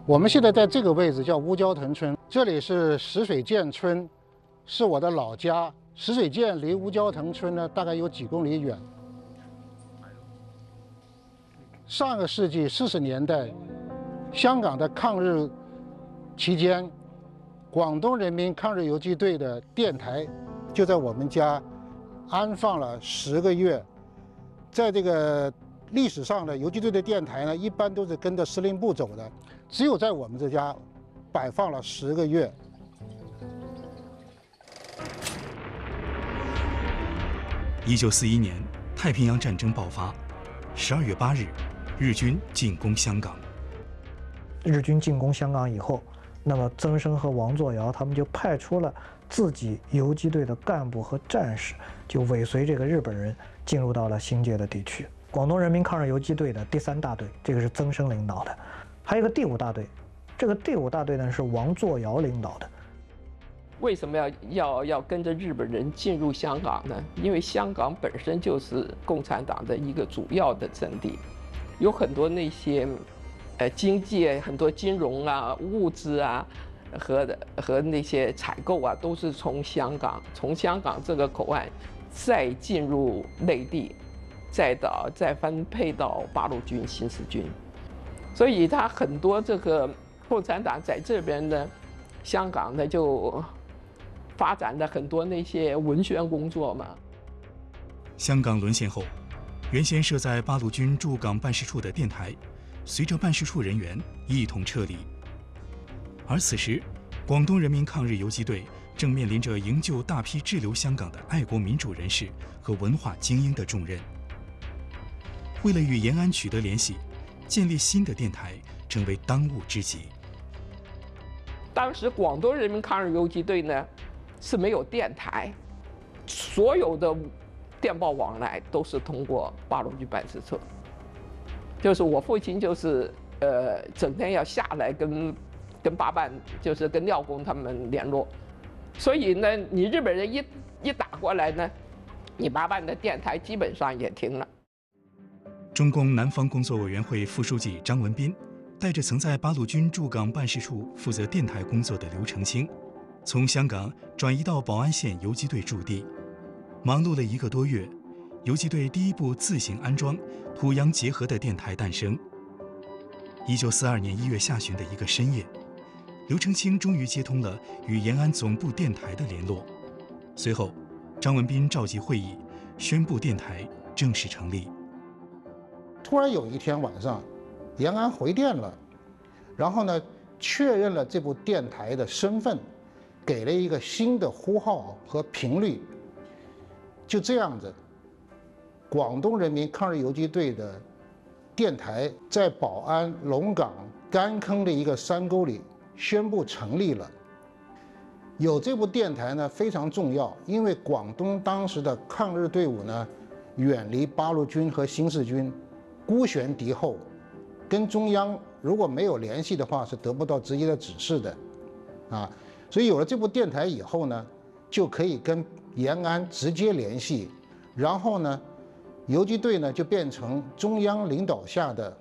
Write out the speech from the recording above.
我们现在在这个位置叫乌蛟腾村，这里是石水涧村，是我的老家。石水涧离乌蛟腾村呢，大概有几公里远。上个世纪40年代，香港的抗日期间，广东人民抗日游击队的电台就在我们家安放了10个月。在这个历史上的游击队的电台呢，一般都是跟着司令部走的，只有在我们这家摆放了10个月。 1941年，太平洋战争爆发，12月8日，日军进攻香港。 日军进攻香港以后，那么曾生和王作尧他们就派出了自己游击队的干部和战士，就尾随这个日本人进入到了新界的地区。广东人民抗日游击队的第3大队，这个是曾生领导的，还有一个第5大队，这个第5大队呢是王作尧领导的。 为什么要跟着日本人进入香港呢？因为香港本身就是共产党的一个主要的阵地，有很多那些经济、很多金融啊、物资啊和那些采购啊，都是从香港这个口岸再进入内地，再分配到八路军、新四军，所以他很多这个共产党在这边呢，香港呢就发展了很多那些文宣工作嘛。 香港沦陷后，原先设在八路军驻港办事处的电台，随着办事处人员一同撤离。而此时，广东人民抗日游击队正面临着营救大批滞留香港的爱国民主人士和文化精英的重任。为了与延安取得联系，建立新的电台成为当务之急。 当时广东人民抗日游击队呢是没有电台，所有的电报往来都是通过八路军办事处。就是我父亲就是整天要下来跟八办，就是跟廖公他们联络，所以呢，你日本人一打过来呢，你八办的电台基本上也停了。 中共南方工作委员会副书记张文彬带着曾在八路军驻港办事处负责电台工作的刘成清，从香港转移到宝安县游击队驻地，忙碌了1个多月，游击队第一部自行安装土洋结合的电台诞生。1942年1月下旬的一个深夜，刘成清终于接通了与延安总部电台的联络。随后，张文彬召集会议，宣布电台正式成立。 突然有一天晚上，延安回电了，然后呢，确认了这部电台的身份，给了一个新的呼号和频率。就这样子，广东人民抗日游击队的电台在宝安、龙岗、干坑的一个山沟里宣布成立了。有这部电台呢非常重要，因为广东当时的抗日队伍呢远离八路军和新四军，孤悬敌后，跟中央如果没有联系的话是得不到直接的指示的，所以有了这部电台以后呢，就可以跟延安直接联系，然后呢，游击队呢就变成中央领导下的